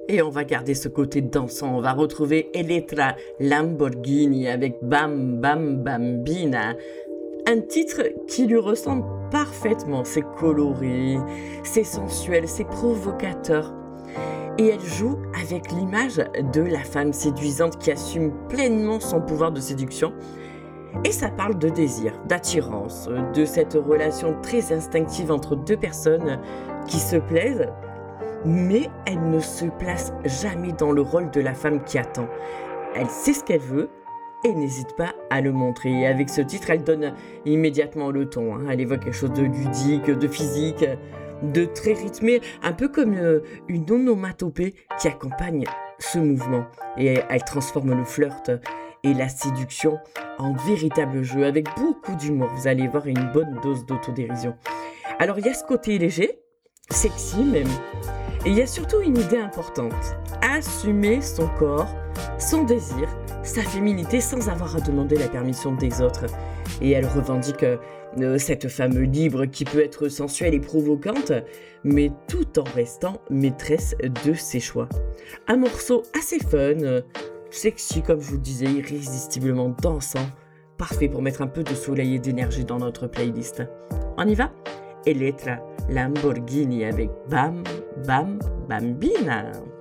Et on va garder ce côté dansant. On va retrouver Elettra Lamborghini avec Bam Bam Bambina. Un titre qui lui ressemble parfaitement. C'est coloré, c'est sensuel, c'est provocateur. Et elle joue avec l'image de la femme séduisante qui assume pleinement son pouvoir de séduction. Et ça parle de désir, d'attirance, de cette relation très instinctive entre deux personnes qui se plaisent. Mais elle ne se place jamais dans le rôle de la femme qui attend. Elle sait ce qu'elle veut et n'hésite pas à le montrer. Et avec ce titre, elle donne immédiatement le ton. Elle évoque quelque chose de ludique, de physique, de très rythmé, un peu comme une onomatopée qui accompagne ce mouvement. Et elle transforme le flirt et la séduction en véritable jeu avec beaucoup d'humour. Vous allez voir une bonne dose d'autodérision. Alors il y a ce côté léger, sexy même. Et il y a surtout une idée importante, assumer son corps, son désir, sa féminité sans avoir à demander la permission des autres. Et elle revendique cette femme libre qui peut être sensuelle et provocante, mais tout en restant maîtresse de ses choix. Un morceau assez fun, sexy comme je vous le disais, irrésistiblement dansant, parfait pour mettre un peu de soleil et d'énergie dans notre playlist. On y va ? Elettra Lamborghini avec Bam Bam Bambina.